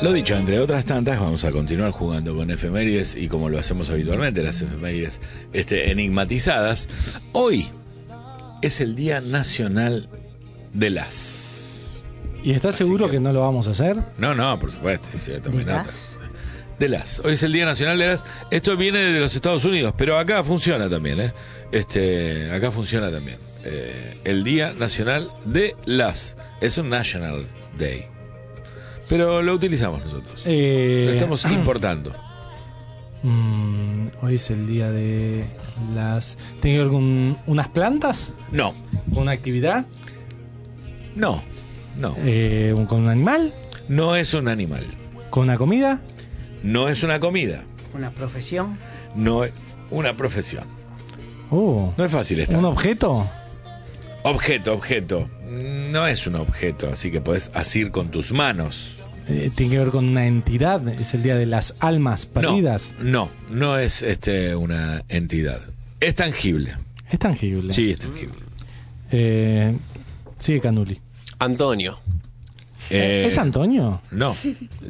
Lo dicho, entre otras tantas, vamos a continuar jugando con efemérides y como lo hacemos habitualmente, las efemérides enigmatizadas. Hoy es el Día Nacional de las... ¿Y estás seguro que no lo vamos a hacer? No, por supuesto, sí, tomé nota. De las. Hoy es el Día Nacional de las. Esto viene de los Estados Unidos, pero acá funciona también, acá funciona también. El Día Nacional de las. Es un National Day. Pero lo utilizamos nosotros. Lo estamos importando. Hoy es el día de las... ¿Tiene que ver con unas plantas? No. ¿Con una actividad? No. ¿Con un animal? No es un animal. ¿Con una comida? No es una comida. ¿Una profesión? No es una profesión. No es fácil esta. ¿Un objeto? Objeto. No es un objeto, así que podés asir con tus manos. ¿Tiene que ver con una entidad? ¿Es el día de las almas perdidas? No es una entidad. Es tangible. ¿Es tangible? Sí, es tangible. Sigue Canuli. Antonio. ¿Es Antonio? No.